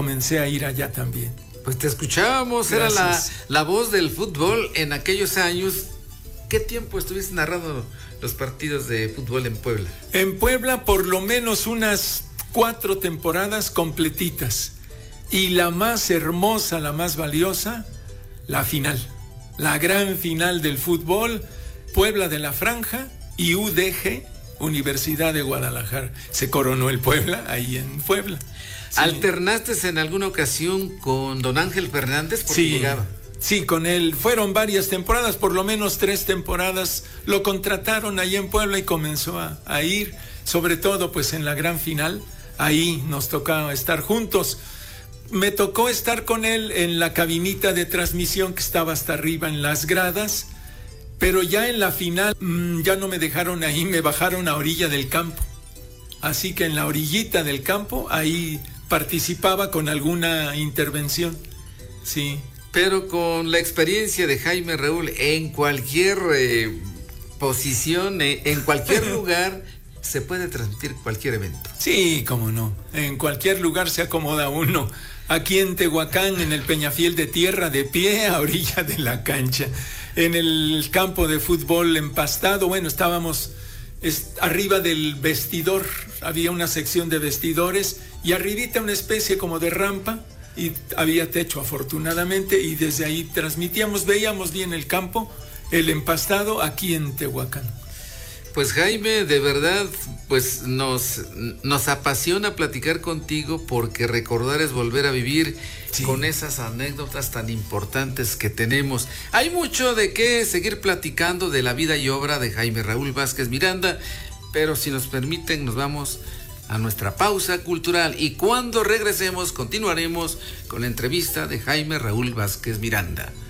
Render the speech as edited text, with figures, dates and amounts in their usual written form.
comencé a ir allá también. Pues te escuchábamos, gracias. Era la voz del fútbol en aquellos años. ¿Qué tiempo estuviste narrando los partidos de fútbol en Puebla? En Puebla por lo menos unas 4 temporadas completitas. Y la más hermosa, la más valiosa, la final. La gran final del fútbol, Puebla de la Franja y UDG, Universidad de Guadalajara. Se coronó el Puebla ahí en Puebla. Sí. ¿Alternaste en alguna ocasión con don Ángel Fernández? Porque sí, llegaba. Sí, con él. Fueron varias temporadas, por lo menos 3 temporadas. Lo contrataron ahí en Puebla y comenzó a ir, sobre todo pues en la gran final. Ahí nos tocaba estar juntos. Me tocó estar con él en la cabinita de transmisión que estaba hasta arriba en las gradas, pero ya en la final ya no me dejaron ahí, me bajaron a orilla del campo. Así que en la orillita del campo, ahí participaba con alguna intervención. Sí. Pero con la experiencia de Jaime Raúl en cualquier posición, en cualquier lugar, se puede transmitir cualquier evento. Sí, cómo no. En cualquier lugar se acomoda uno. Aquí en Tehuacán, en el Peñafiel de tierra, de pie a orilla de la cancha. En el campo de fútbol empastado, bueno, estábamos arriba del vestidor. Había una sección de vestidores y arribita una especie como de rampa y había techo afortunadamente y desde ahí transmitíamos, veíamos bien el campo, el empastado aquí en Tehuacán. Pues Jaime, de verdad, pues nos apasiona platicar contigo porque recordar es volver a vivir, sí, con esas anécdotas tan importantes que tenemos. Hay mucho de qué seguir platicando de la vida y obra de Jaime Raúl Vázquez Miranda, pero si nos permiten nos vamos a nuestra pausa cultural y cuando regresemos continuaremos con la entrevista de Jaime Raúl Vázquez Miranda.